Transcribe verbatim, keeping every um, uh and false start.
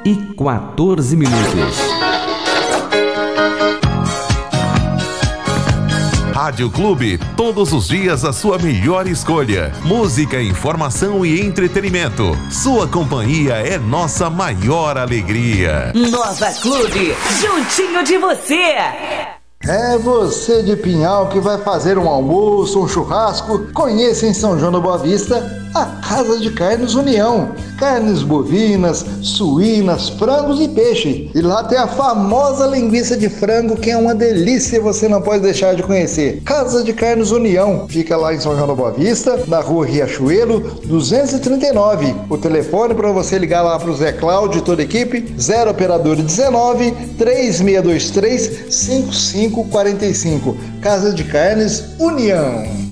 e quatorze minutos. Rádio Clube, todos os dias a sua melhor escolha. Música, informação e entretenimento. Sua companhia é nossa maior alegria. Nova Clube, juntinho de você. É você de Pinhal que vai fazer um almoço, um churrasco? Conheça em São João da Boa Vista a Casa de Carnes União. Carnes bovinas, suínas, frangos e peixe. E lá tem a famosa linguiça de frango, que é uma delícia e você não pode deixar de conhecer. Casa de Carnes União. Fica lá em São João da Boa Vista, na rua Riachuelo, duzentos e trinta e nove. O telefone para você ligar lá para o Zé Cláudio e toda a equipe, zero operador dezenove, três seis dois três, cinco cinco quatro cinco. Casa de Carnes União.